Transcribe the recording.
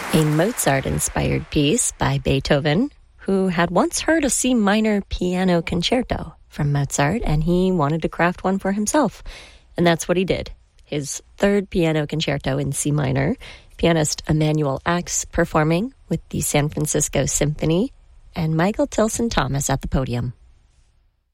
A Mozart-inspired piece by Beethoven, who had once heard a C minor piano concerto from Mozart, and he wanted to craft one for himself. And that's what he did. His third piano concerto in C minor, pianist Emanuel Ax performing with the San Francisco Symphony, and Michael Tilson Thomas at the podium.